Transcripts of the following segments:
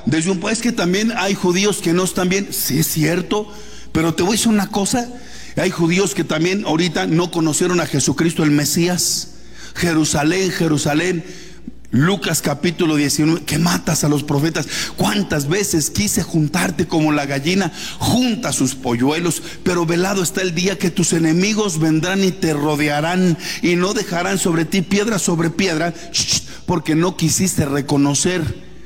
desde un país que también hay judíos que no están bien. Sí, es cierto, pero te voy a decir una cosa. Hay judíos que también ahorita no conocieron a Jesucristo el Mesías. Jerusalén, Jerusalén, Lucas capítulo 19, que matas a los profetas. ¿Cuántas veces quise juntarte como la gallina junta sus polluelos? Pero velado está el día que tus enemigos vendrán y te rodearán, y no dejarán sobre ti piedra sobre piedra, porque no quisiste reconocer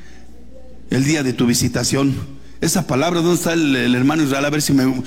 el día de tu visitación. Esa palabra, ¿dónde está el hermano Israel? A ver si me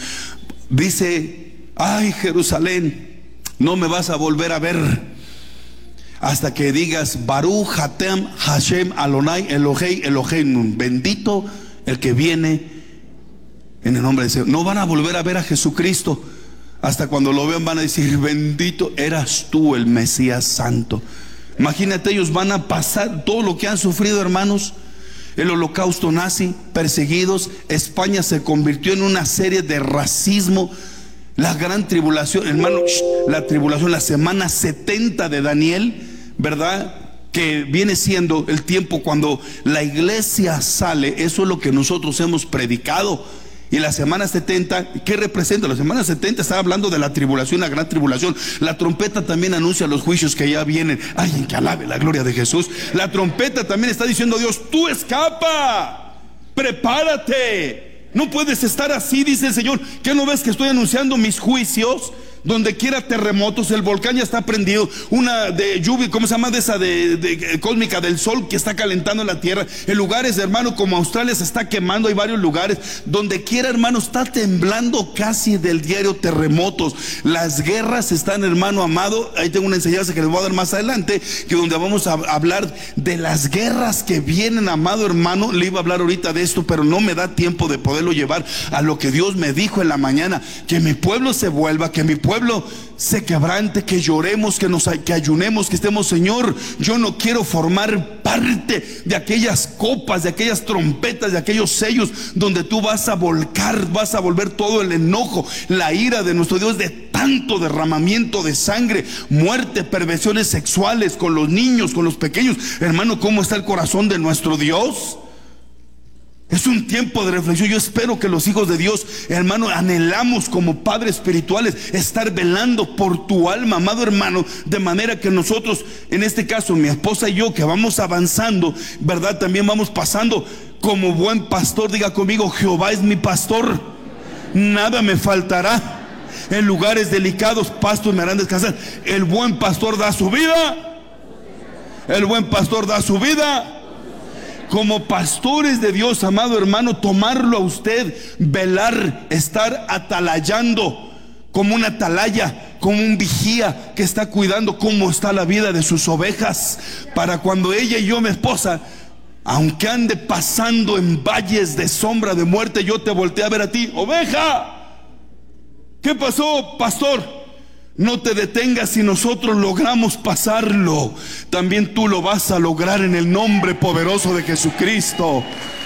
dice: ay, Jerusalén, no me vas a volver a ver hasta que digas Baruch Hatem Hashem Alonai Elohei Eloheinu, bendito el que viene en el nombre de Señor. No van a volver a ver a Jesucristo. Hasta cuando lo vean van a decir: bendito eras tú, el Mesías Santo. Imagínate, ellos van a pasar todo lo que han sufrido, hermanos. El holocausto nazi, perseguidos. España se convirtió en una serie de racismo. La gran tribulación, hermano, la tribulación, la semana 70 de Daniel, ¿verdad? Que viene siendo el tiempo cuando la iglesia sale. Eso es lo que nosotros hemos predicado. Y la semana 70, ¿qué representa? La semana 70 está hablando de la tribulación, la gran tribulación. La trompeta también anuncia los juicios que ya vienen. Alguien que alabe la gloria de Jesús. La trompeta también está diciendo a Dios: tú escapa, prepárate. No puedes estar así, dice el Señor. ¿Qué no ves que estoy anunciando mis juicios? Donde quiera terremotos, el volcán ya está prendido, una de lluvia, ¿cómo se llama? De esa de cósmica, del sol que está calentando la tierra. En lugares, hermano, como Australia se está quemando, hay varios lugares. Donde quiera, hermano, está temblando casi del diario terremotos. Las guerras están, hermano amado. Ahí tengo una enseñanza que les voy a dar más adelante, que donde vamos a hablar de las guerras que vienen, amado hermano. Le iba a hablar ahorita de esto, pero no me da tiempo de poderlo llevar a lo que Dios me dijo en la mañana: que mi pueblo se vuelva, que mi pueblo se quebrante, que lloremos, que ayunemos, que estemos. Señor, yo no quiero formar parte de aquellas copas, de aquellas trompetas, de aquellos sellos donde tú vas a volcar, vas a volver todo el enojo, la ira de nuestro Dios, de tanto derramamiento de sangre, muerte, perversiones sexuales con los niños, con los pequeños. Hermano, ¿cómo está el corazón de nuestro Dios? Es un tiempo de reflexión. Yo espero que los hijos de Dios, hermano, anhelamos como padres espirituales estar velando por tu alma, amado hermano, de manera que nosotros, en este caso mi esposa y yo, que vamos avanzando, ¿verdad? También vamos pasando como buen pastor. Diga conmigo: Jehová es mi pastor, nada me faltará. En lugares delicados pastos me harán descansar. El buen pastor da su vida. El buen pastor da su vida. Como pastores de Dios, amado hermano, tomarlo a usted, velar, estar atalayando, como una atalaya, como un vigía que está cuidando cómo está la vida de sus ovejas, para cuando ella y yo, mi esposa, aunque ande pasando en valles de sombra de muerte, yo te volteé a ver a ti: oveja, ¿qué pasó, pastor? No te detengas. Si nosotros logramos pasarlo, también tú lo vas a lograr en el nombre poderoso de Jesucristo.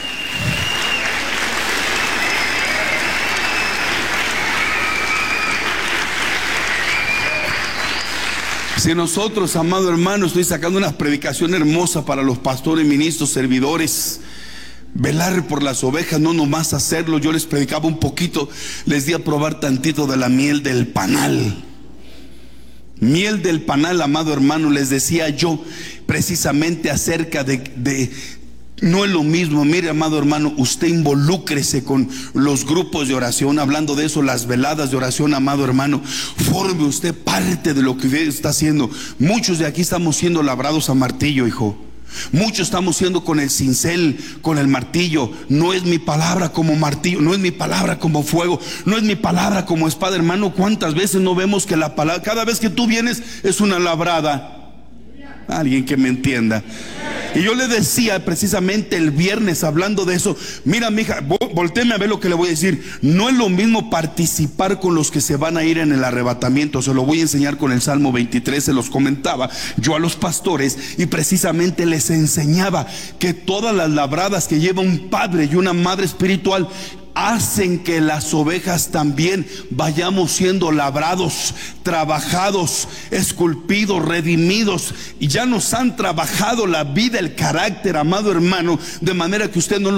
Si nosotros, amado hermano, estoy sacando una predicación hermosa para los pastores, ministros, servidores, velar por las ovejas, no nomás hacerlo. Yo les predicaba un poquito, les di a probar tantito de la miel del panal. Miel del panal, amado hermano, les decía yo precisamente acerca de no es lo mismo. Mire, amado hermano, usted involúcrese con los grupos de oración, hablando de eso, las veladas de oración, amado hermano. Forme usted parte de lo que usted está haciendo. Muchos de aquí estamos siendo labrados a martillo, hijo. Muchos estamos siendo con el cincel, con el martillo. No es mi palabra como martillo, no es mi palabra como fuego, no es mi palabra como espada, hermano. ¿Cuántas veces no vemos que la palabra, cada vez que tú vienes, es una labrada? Alguien que me entienda. Y yo le decía precisamente el viernes, hablando de eso: mira, mija, voltéeme a ver lo que le voy a decir. No es lo mismo participar con los que se van a ir en el arrebatamiento. Se lo voy a enseñar con el Salmo 23. Se los comentaba yo a los pastores, y precisamente les enseñaba que todas las labradas que lleva un padre y una madre espiritual hacen que las ovejas también vayamos siendo labrados, trabajados, esculpidos, redimidos. Y ya nos han trabajado la vida, el carácter, amado hermano, de manera que usted no lo